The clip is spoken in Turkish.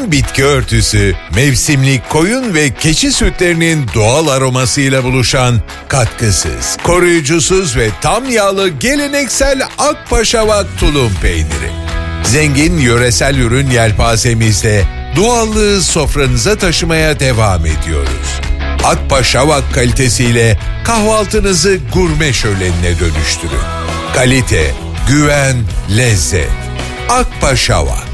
Hem bitki örtüsü, mevsimlik koyun ve keçi sütlerinin doğal aromasıyla buluşan katkısız, koruyucusuz ve tam yağlı geleneksel Akpaşavak tulum peyniri. Zengin yöresel ürün yelpazemizde doğallığı sofranıza taşımaya devam ediyoruz. Akpaşavak kalitesiyle kahvaltınızı gurme şölenine dönüştürün. Kalite, güven, lezzet. Akpaşavak.